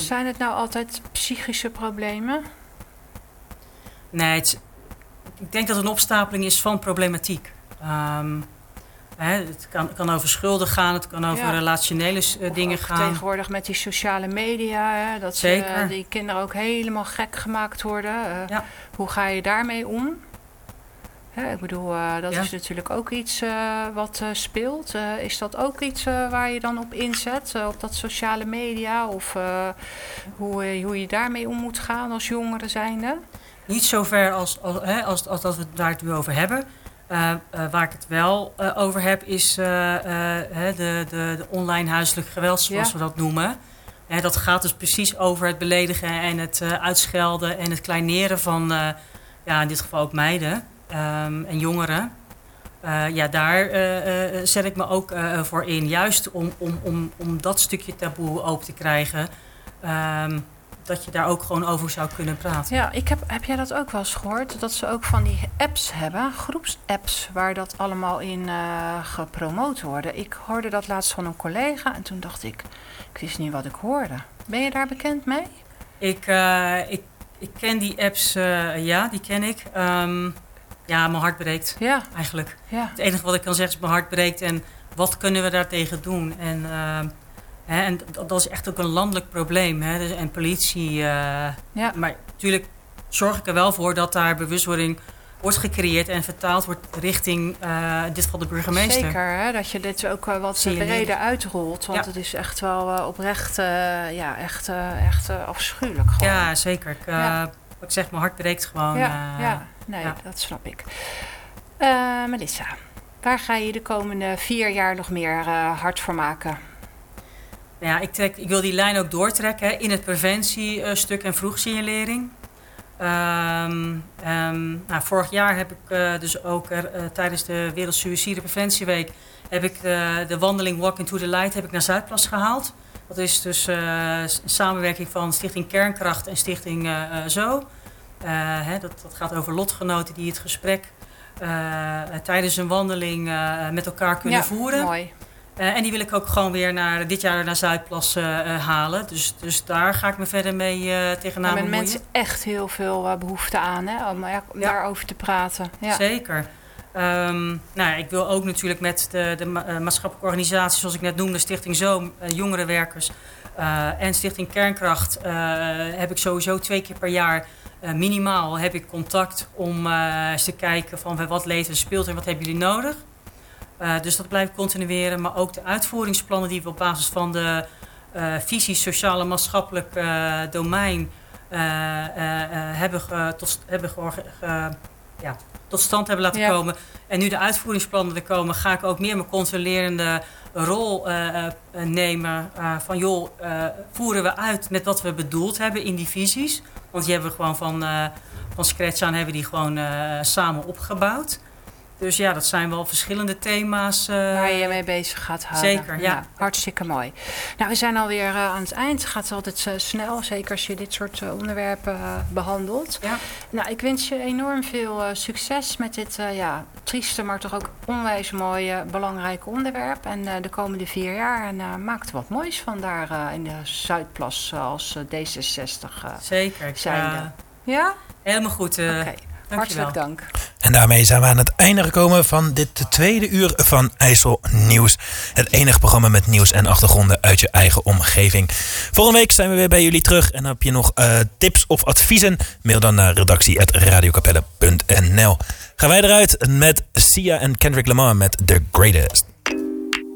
Zijn het nou altijd psychische problemen? Nee, ik denk dat het een opstapeling is van problematiek. Het kan over schulden gaan, het kan over relationele dingen gaan. Tegenwoordig met die sociale media, dat die kinderen ook helemaal gek gemaakt worden. Hoe ga je daarmee om? Ik bedoel, dat is natuurlijk ook iets wat speelt. Is dat ook iets waar je dan op inzet, op dat sociale media? Of hoe je daarmee om moet gaan als jongeren zijnde? Niet zover als dat we het daar nu over hebben. Waar ik het wel over heb is de online huiselijk geweld, zoals we dat noemen. Dat gaat dus precies over het beledigen en het uitschelden en het kleineren van, in dit geval ook meiden en jongeren. Daar zet ik me ook voor in. Juist om dat stukje taboe open te krijgen. Dat je daar ook gewoon over zou kunnen praten. Ja, heb jij dat ook wel eens gehoord? Dat ze ook van die apps hebben, groepsapps, waar dat allemaal in gepromoot worden. Ik hoorde dat laatst van een collega en toen dacht ik wist niet wat ik hoorde. Ben je daar bekend mee? Ik ken die apps, die ken ik. Mijn hart breekt eigenlijk. Ja. Het enige wat ik kan zeggen is mijn hart breekt en wat kunnen we daartegen doen? En dat is echt ook een landelijk probleem. En politie. Maar natuurlijk zorg ik er wel voor dat daar bewustwording wordt gecreëerd en vertaald wordt richting in dit geval de burgemeester. Zeker, dat je dit ook wat breder uitrolt. Want het is echt wel oprecht echt afschuwelijk. Gewoon. Ja, zeker. Wat ik zeg, mijn hart breekt gewoon. Dat snap ik. Melissa, waar ga je de komende 4 jaar nog meer hard voor maken? Ja, ik wil die lijn ook doortrekken in het preventiestuk en vroegsignalering. Vorig jaar heb ik dus ook tijdens de Wereldsuïcidepreventieweek heb ik de wandeling Walk into the Light heb ik naar Zuidplas gehaald. Dat is dus een samenwerking van Stichting Kernkracht en Stichting Zo. Dat gaat over lotgenoten die het gesprek tijdens een wandeling met elkaar kunnen voeren. Mooi. En die wil ik ook gewoon weer dit jaar naar Zuidplas halen. Dus daar ga ik me verder mee tegenaan bemoeien. Er mensen echt heel veel behoefte aan om daarover te praten. Ja. Zeker. Ik wil ook natuurlijk met de maatschappelijke organisaties, zoals ik net noemde, Stichting Zo, jongerenwerkers en Stichting Kernkracht, heb ik sowieso 2 keer per jaar minimaal heb ik contact om eens te kijken van wat leeft en speelt en wat hebben jullie nodig. Dus dat blijft continueren. Maar ook de uitvoeringsplannen die we op basis van de visie sociaal en maatschappelijk domein tot stand hebben laten komen. En nu de uitvoeringsplannen er komen, ga ik ook meer mijn controlerende rol nemen. Voeren we uit met wat we bedoeld hebben in die visies. Want die hebben we gewoon van scratch aan hebben die gewoon samen opgebouwd. Dus dat zijn wel verschillende thema's. Waar je mee bezig gaat houden. Zeker, ja. Hartstikke mooi. Nou, we zijn alweer aan het eind. Het gaat altijd snel, zeker als je dit soort onderwerpen behandelt. Ja. Nou, ik wens je enorm veel succes met dit trieste, maar toch ook onwijs mooie, belangrijke onderwerp. En de komende 4 jaar. En maak er wat moois van daar in de Zuidplas als D66 zeker. zijnde. Ja? Helemaal goed. Oké. Hartelijk dank. En daarmee zijn we aan het einde gekomen van dit 2e uur van IJssel Nieuws. Het enige programma met nieuws en achtergronden uit je eigen omgeving. Volgende week zijn we weer bij jullie terug. En heb je nog tips of adviezen? Mail dan naar redactie@radiokapelle.nl. Gaan wij eruit met Sia en Kendrick Lamar met The Greatest.